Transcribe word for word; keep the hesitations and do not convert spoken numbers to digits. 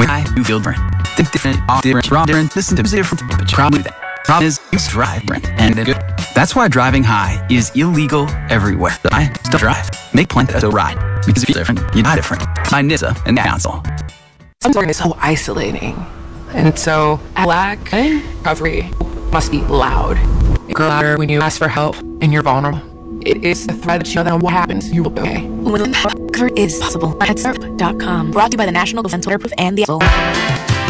When I you feel different, think different, all different, wrong different, listen to different, but probably that. Problem is, you drive different, and then good. That's why driving high is illegal everywhere. I still drive. Make plenty to ride. Because if you're different, you die different. By N H T S A and Council. Sometimes it's so isolating. And so, lack and recovery must be loud. It grows louder when you ask for help and you're vulnerable. It is the thread that you know that what happens, you will be okay. When recovery is possible. Headstart dot com. Brought to you by the National Defense Waterproof and the